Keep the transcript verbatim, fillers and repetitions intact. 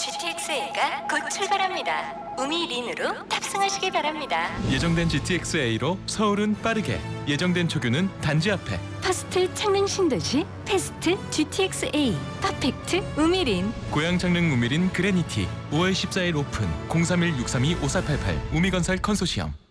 지티엑스에이가 곧 출발합니다. 우미린으로 탑승하시기 바랍니다. 예정된 지티엑스에이로 서울은 빠르게, 예정된 초규는 단지 앞에. 퍼스트 창릉 신도시 패스트 지티엑스에이 퍼펙트 우미린. 고양 창릉 우미린 그레니티 오월 십사일 오픈. 공삼일 육삼이 오사팔팔 우미건설 컨소시엄.